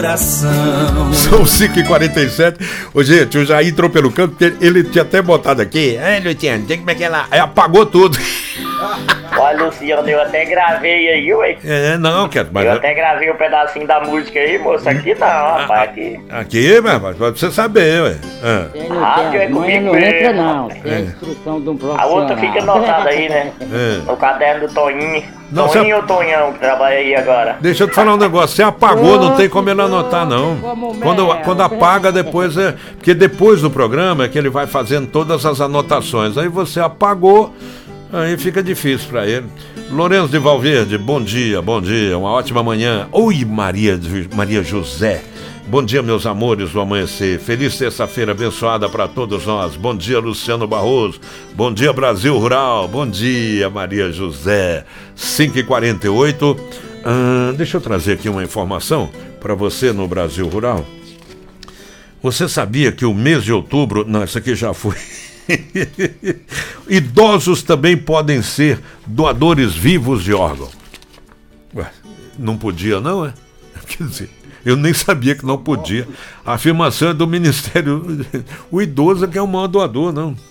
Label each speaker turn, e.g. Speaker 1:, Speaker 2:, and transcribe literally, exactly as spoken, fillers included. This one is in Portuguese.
Speaker 1: São cinco e quarenta e sete. Ô, gente, o Jair entrou pelo canto, porque ele tinha até botado aqui. É, Luciano, tem como é que ela. Aí apagou tudo.
Speaker 2: Olha, Luciano, eu até gravei aí, ué.
Speaker 1: É, não, quero. Mas...
Speaker 2: Eu até gravei um pedacinho da música aí, moço. Aqui não, rapaz, aqui.
Speaker 1: Aqui, mas pra você saber, ué. Ah.
Speaker 2: Rádio é comigo
Speaker 3: não entra, não.
Speaker 2: mesmo.
Speaker 3: Tem a instrução de um profissional.
Speaker 2: A outra fica anotada aí, né?
Speaker 1: É.
Speaker 2: No caderno do Toninho.
Speaker 1: Não,
Speaker 2: Toninho
Speaker 1: você-
Speaker 2: ou Tonhão que trabalha aí agora?
Speaker 1: Deixa eu te falar um negócio, você apagou, não tem como ele anotar, não.
Speaker 3: Como
Speaker 1: Quando,
Speaker 3: mel.
Speaker 1: quando apaga, depois é. Porque depois do programa é que ele vai fazendo todas as anotações. Aí você apagou, aí fica difícil pra ele. Lourenço de Valverde, bom dia, bom dia, uma ótima manhã. Oi, Maria, Maria José. Bom dia, meus amores do amanhecer. Feliz terça-feira abençoada para todos nós. Bom dia, Luciano Barroso. Bom dia, Brasil Rural. Bom dia, Maria José. cinco e quarenta e oito. Ah, deixa eu trazer aqui uma informação para você no Brasil Rural. Você sabia que o mês de outubro... Não, isso aqui já foi. Idosos também podem ser doadores vivos de órgão. Ué, não podia não, é? Quer dizer... Eu nem sabia que não podia. A afirmação é do Ministério. O idoso é que é o maior doador, não.